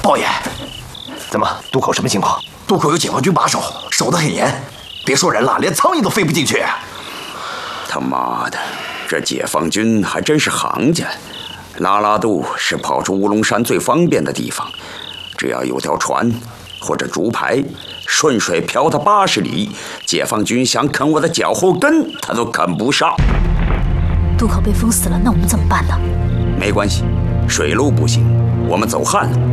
少爷， 怎么，渡口什么情况？ 渡口有解放军把守，守得很严，别说人了，连苍蝇都飞不进去。 他妈的，这解放军还真是行家。拉渡是跑出乌龙山最方便的地方，只要有条船或者竹排，顺水漂他80里，解放军想啃我的脚后跟，他都啃不上。 渡口被封死了，那我们怎么办呢？ 没关系，水路不行，我们走旱路。